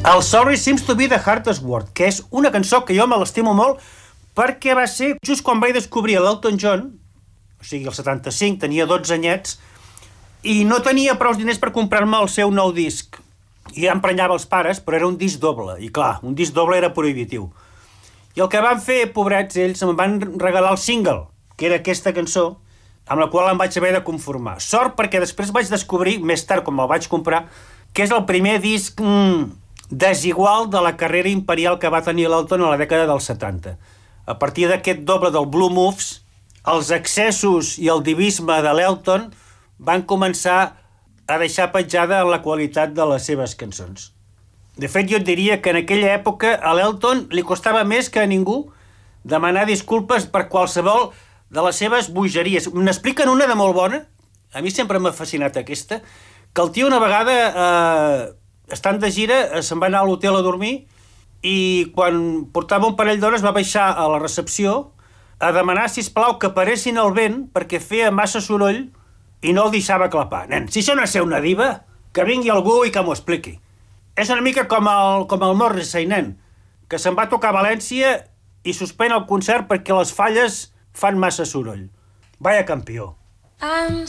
El Sorry Seems to be the Hardest Word, que és una cançó que jo me l'estimo molt perquè va ser just quan vaig descobrir l'Elton John, o sigui, el 75, tenia 12 anyets, i no tenia prou diners per comprar-me el seu nou disc. I ja emprenyava els pares, però era un disc doble, i clar, un disc doble era prohibitiu. I el que van fer, pobrets, ells em van regalar el single, que era aquesta cançó, amb la qual em vaig haver de conformar. Sort perquè després vaig descobrir, més tard, quan me'l vaig comprar, que és el primer disc desigual de la carrera imperial que va tenir l'Elton a la dècada dels 70. A partir d'aquest doble del Blue Moves, els excessos i el divisme de l'Elton van començar a deixar petjada en la qualitat de les seves cançons. De fet, jo et diria que en aquella època a l'Elton li costava més que a ningú demanar disculpes per qualsevol de les seves bogeries. N'expliquen una de molt bona, a mi sempre m'ha fascinat aquesta, que el tio una vegada, estant de gira, se'n va anar a l'hotel a dormir i quan portava un parell d'hores va baixar a la recepció a demanar, sisplau, que paressin el vent perquè feia massa soroll i no el deixava clapar. Nen, si això no és ser una diva, que vingui algú i que m'ho expliqui. És una mica com el Morrissey, nen, que se'n va tocar a València i suspèn el concert perquè les falles fan massa soroll. Vaya campió.